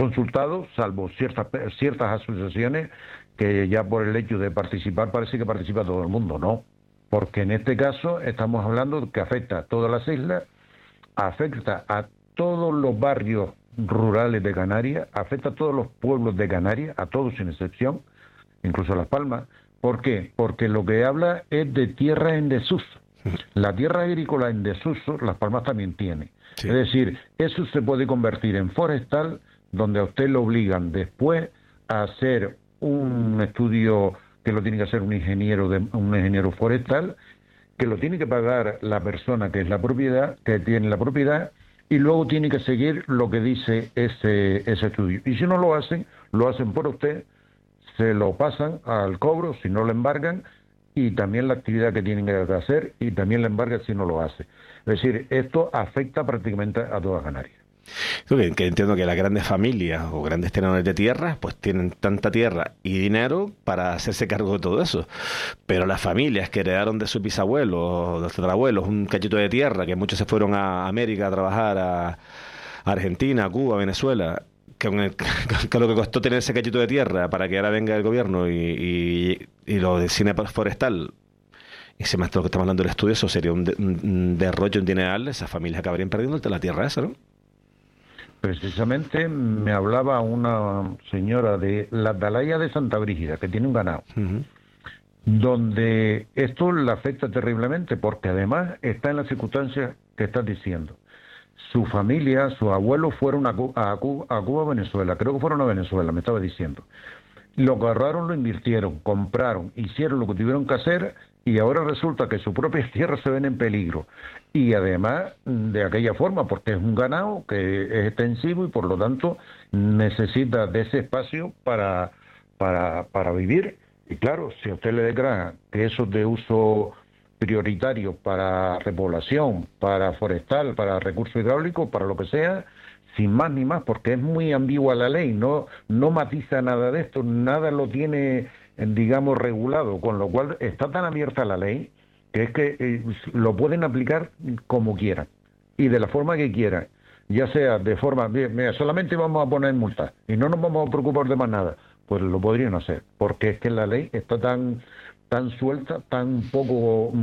consultado, salvo ciertas asociaciones que ya por el hecho de participar parece que participa todo el mundo. No, porque en este caso estamos hablando que afecta a todas las islas, afecta a todos los barrios rurales de Canarias, afecta a todos los pueblos de Canarias, a todos sin excepción, incluso a Las Palmas. ¿Por qué? Porque lo que habla es de tierras en desuso. La tierra agrícola en desuso, Las Palmas también tiene. Sí. Es decir, eso se puede convertir en forestal, donde a usted lo obligan después a hacer un estudio que lo tiene que hacer un ingeniero forestal, que lo tiene que pagar la persona que es la propiedad, que tiene la propiedad, y luego tiene que seguir lo que dice ese estudio. Y si no lo hacen por usted, se lo pasan al cobro si no lo embargan, y también la actividad que tienen que hacer, y también la embargan si no lo hace. Es decir, esto afecta prácticamente a toda Canarias. Que entiendo que las grandes familias o grandes tenedores de tierra pues tienen tanta tierra y dinero para hacerse cargo de todo eso, pero las familias que heredaron de sus bisabuelos o de sus tatarabuelos un cachito de tierra, que muchos se fueron a América a trabajar, a Argentina, a Cuba, a Venezuela, que lo que costó tener ese cachito de tierra para que ahora venga el gobierno y lo de cine forestal, y se me está lo que estamos hablando del estudio, eso sería un derroche, un dineral. Esas familias acabarían perdiendo la tierra esa, ¿no? Precisamente me hablaba una señora de la Atalaya de Santa Brígida, que tiene un ganado, donde esto le afecta terriblemente, porque además está en las circunstancias que estás diciendo. Su familia, sus abuelos fueron a Cuba, Venezuela, creo que fueron a Venezuela, me estaba diciendo. Lo agarraron, lo invirtieron, compraron, hicieron lo que tuvieron que hacer, y ahora resulta que sus propias tierras se ven en peligro. Y además de aquella forma, porque es un ganado que es extensivo y por lo tanto necesita de ese espacio para vivir. Y claro, si a usted le declara que eso es de uso prioritario para repoblación, para forestal, para recursos hidráulicos, para lo que sea, sin más ni más, porque es muy ambigua la ley, no matiza nada de esto, nada lo tiene, digamos, regulado, con lo cual está tan abierta la ley que es que lo pueden aplicar como quieran y de la forma que quieran, ya sea de forma, mira, solamente vamos a poner multas y no nos vamos a preocupar de más nada, pues lo podrían hacer, porque es que la ley está tan suelta, tan poco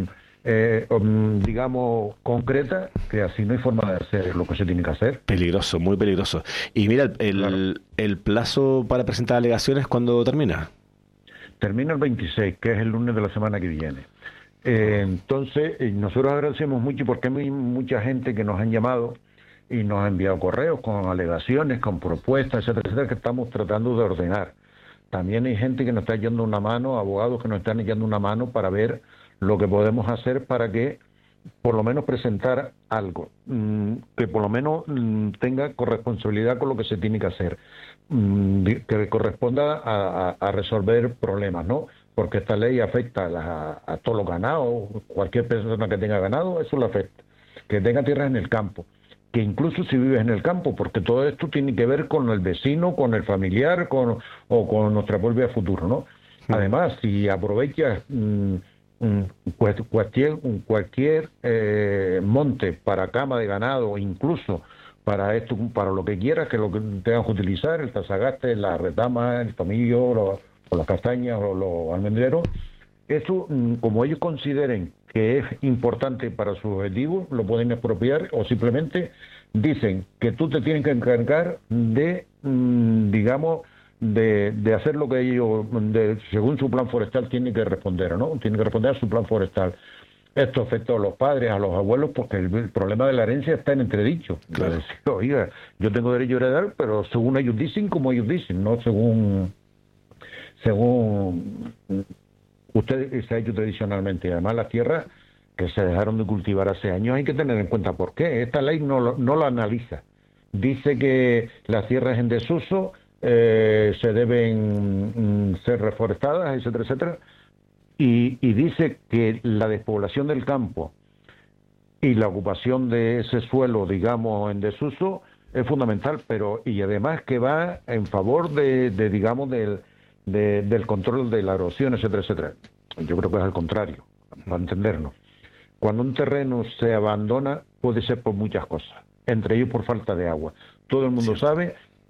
digamos concreta, que así no hay forma de hacer lo que se tiene que hacer. Peligroso, muy peligroso. Y mira, Claro. el plazo para presentar alegaciones, ¿cuándo termina? Termina el 26, que es el lunes de la semana que viene. Entonces, nosotros agradecemos mucho porque hay mucha gente que nos han llamado y nos ha enviado correos con alegaciones, con propuestas, etcétera, etcétera, que estamos tratando de ordenar. También hay gente que nos está echando una mano, abogados que nos están echando una mano para ver lo que podemos hacer para que por lo menos presentar algo, que por lo menos tenga corresponsabilidad con lo que se tiene que hacer, que corresponda a resolver problemas, ¿no? Porque esta ley afecta a todos los ganados, cualquier persona que tenga ganado, eso le afecta. Que tenga tierras en el campo, que incluso si vives en el campo, porque todo esto tiene que ver con el vecino, con el familiar, o con nuestra propia futuro, ¿no? Además, si aprovechas cualquier monte para cama de ganado, incluso para esto, para lo que quieras, que lo que tengas que utilizar, el tazagaste, la retama, el tomillo, o las castañas, o los almendreros, eso, como ellos consideren que es importante para su objetivo, lo pueden expropiar, o simplemente dicen que tú te tienes que encargar de, digamos, de hacer lo que ellos, según su plan forestal, tienen que responder, ¿no? Tienen que responder a su plan forestal. Esto afecta a los padres, a los abuelos, porque el problema de la herencia está en entredicho. Claro. Decir, oiga, yo tengo derecho a heredar, pero según ellos dicen, como ellos dicen, no según usted se ha hecho tradicionalmente. Y además las tierras que se dejaron de cultivar hace años hay que tener en cuenta por qué. Esta ley no lo analiza. Dice que las tierras en desuso se deben ser reforestadas, etcétera, etcétera, y dice que la despoblación del campo y la ocupación de ese suelo, digamos, en desuso es fundamental, pero y además que va en favor digamos, del control de la erosión, etcétera, etcétera. Yo creo que es al contrario, para entendernos. Cuando un terreno se abandona, puede ser por muchas cosas, entre ellos por falta de agua. Todo el mundo sabe